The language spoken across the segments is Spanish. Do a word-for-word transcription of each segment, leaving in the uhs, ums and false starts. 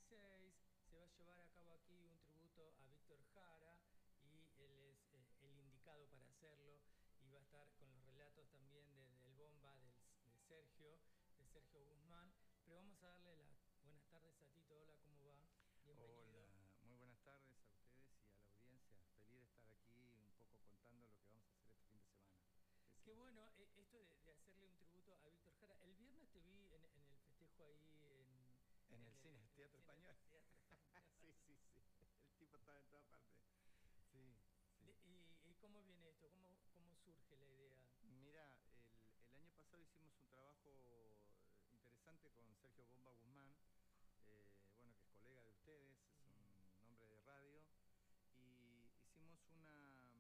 veintiséis se va a llevar a cabo aquí un tributo a Víctor Jara y él es eh, el indicado para hacerlo y va a estar con los relatos también de, del Bomba del, de Sergio, de Sergio Guzmán. Pero vamos a darle las buenas tardes a Tito. Hola, ¿cómo va? Bienvenido. Hola, muy buenas tardes a ustedes y a la audiencia. Feliz de estar aquí un poco contando lo que vamos a hacer este fin de semana. Sí, sí. Qué bueno, eh, esto de, de hacerle un tributo a Víctor Jara. El viernes te vi en, en el festejo ahí en... En, en el, cine, el Teatro cine, Español. Teatro Español. Sí, sí, sí. El tipo estaba en todas partes. Sí, sí. De, y, ¿Y cómo viene esto? ¿Cómo, cómo surge la idea? Mira, el, el año pasado hicimos un trabajo interesante con Sergio Bomba Guzmán, eh, bueno, que es colega de ustedes, es un hombre de radio, y hicimos una...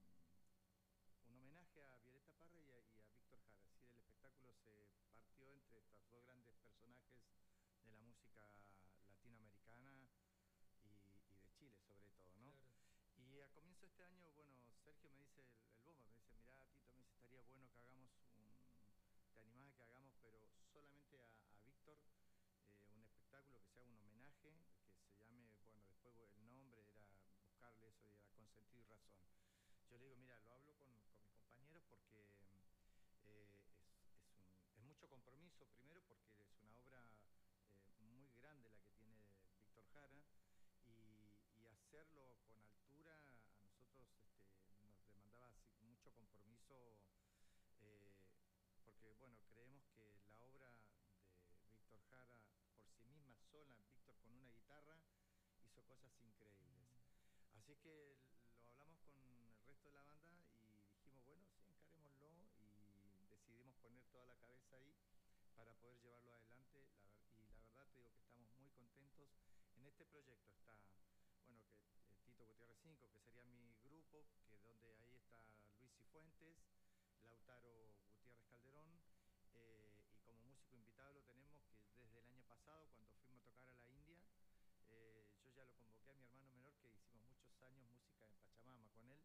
un homenaje a Violeta Parra y a, y a Víctor Jara. Es decir, el espectáculo se partió entre estos dos grandes personajes de la música latinoamericana y, y de Chile sobre todo, ¿no? Claro. Y a comienzo de este año, bueno, Sergio me dice, el, el Bomba, me dice, mirá, Tito, me dice, estaría bueno que hagamos un... te animás a que hagamos, pero solamente a, a Víctor, eh, un espectáculo que sea un homenaje, que se llame, bueno, después el nombre era buscarle eso, y era Consentido y Razón. Yo le digo, mira, lo hablo con, con mis compañeros porque eh, es, es, un, es mucho compromiso, primero porque es una obra eh, muy grande la que tiene Víctor Jara, y, y hacerlo con altura a nosotros este, nos demandaba así, mucho compromiso, eh, porque bueno, creemos que la obra de Víctor Jara por sí misma sola, Víctor con una guitarra, hizo cosas increíbles. Mm. Así que lo hablamos con el resto de la banda y dijimos, bueno, sí, encarémoslo, y decidimos poner toda la cabeza ahí para poder llevarlo adelante. La, y la verdad te digo que estamos muy contentos. En este proyecto está, bueno, que eh, Tito Gutiérrez cinco, que sería mi grupo, que donde ahí está Luis Cifuentes, Lautaro Gutiérrez Calderón, eh, y como músico invitado lo tenemos que desde el año pasado, cuando fuimos a tocar a la India, eh, yo ya lo convoqué a mi hermano menor, que hicimos muchos años música en Pachamama con él,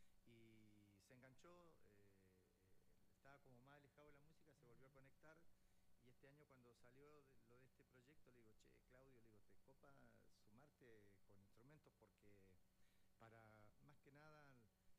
y se enganchó, eh, eh, estaba como más alejado de la música, se volvió a conectar, y este año cuando salió de, lo de este proyecto, le digo, che, Claudio, le digo, te copa sumarte con instrumentos, porque para, más que nada,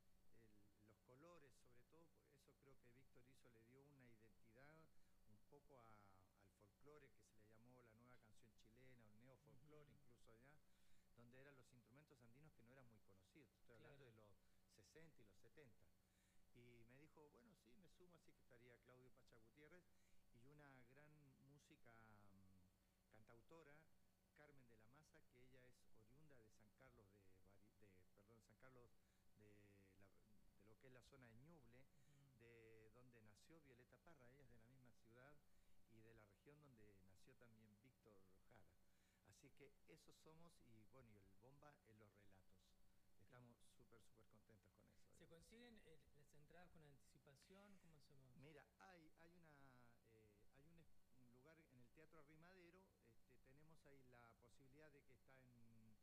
el, los colores, sobre todo, eso creo que Víctor hizo, le dio una identidad un poco a, al folclore, que se le llamó la nueva canción chilena, o el neofolclore, uh-huh. Incluso allá, donde eran los instrumentos andinos que no eran muy conocidos. Estoy hablando claro. de los sesenta y los setenta. Y me dijo, bueno, sí, me sumo, así que estaría Claudio Pacha Gutiérrez y una gran música um, cantautora, Carmen de la Maza, que ella es oriunda de San Carlos de, de perdón, San Carlos de, la, de lo que es la zona de Ñuble, uh-huh. De donde nació Violeta Parra, ella es de la misma ciudad y de la región donde nació también Víctor Jara. Así que esos somos, y bueno, y el Bomba en los relatos. Estamos súper, súper contentos con eso. ¿Se consiguen eh, las entradas con anticipación? ¿Cómo hacemos? Mira, hay, hay, una, eh, hay un, un lugar en el Teatro Arrimadero, este, tenemos ahí la posibilidad de que está en,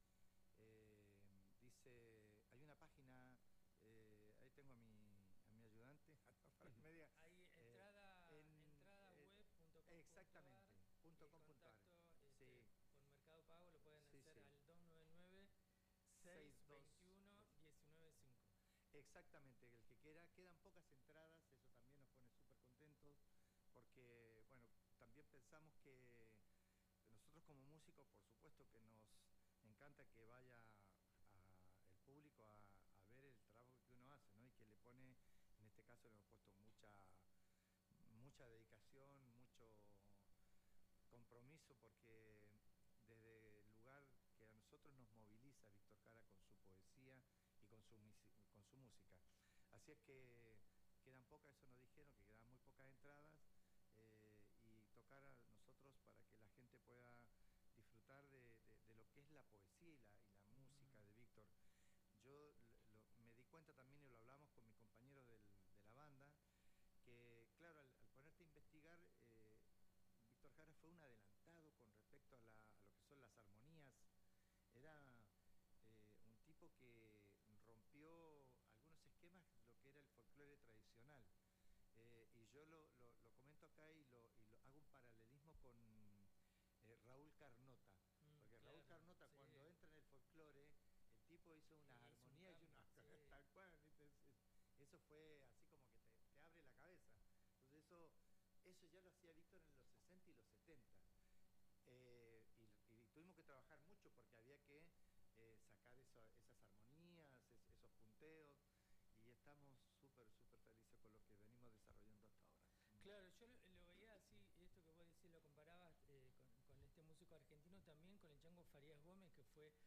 eh, dice, hay una página, eh, ahí tengo a mi, a mi ayudante, para que me diga. Hay entrada, eh, en, entrada eh, web punto com exactamente, punto com punto ar. Este, Sí. Por Mercado Pago lo pueden Sí, hacer sí. al dos nueve nueve, seis dos uno, uno nueve cinco. Exactamente, el que quiera, quedan pocas entradas, eso también nos pone súper contentos, porque, bueno, también pensamos que nosotros como músicos, por supuesto que nos encanta que vaya a el público a, a ver el trabajo que uno hace, ¿no? Y que le pone, en este caso le hemos puesto mucha, mucha dedicación, mucho compromiso, porque desde el lugar que a nosotros nos moviliza Víctor Jara con su poesía y con su, con su música. Así es que quedan pocas, eso nos dijeron, que quedan muy pocas entradas, eh, y tocar a nosotros para que la gente pueda disfrutar de, de, de lo que es la poesía y la, y la música de Víctor. Yo lo, me di cuenta también, y lo hablamos con mis compañeros del, de la banda, que claro, al, al ponerte a investigar, eh, Víctor Jara fue un adelantado con respecto a, la, a lo que son las armonías. Era eh, un tipo que rompió algunos esquemas de lo que era el folclore tradicional. Eh, y yo lo, lo, lo comento acá y, lo, y lo, hago un paralelismo con eh, Raúl Carnota, porque mm, claro. nota Sí. cuando entra en el folclore, el tipo hizo unas Sí, hizo un armonías y unas cambio, sí. tal cual, ¿viste? Es- es- eso fue así como que te, te abre la cabeza. Entonces eso, eso ya lo hacía Víctor en los sesenta y los setenta. Eh, y, y tuvimos que trabajar mucho porque había que eh, sacar eso- esas armonías, es- esos punteos, y estamos súper, súper felices con lo que venimos desarrollando hasta ahora. Claro, yo lo, lo veía así, esto que vos decís, lo comparabas eh, con, con este músico argentino también con el Chango Farías Gómez, que fue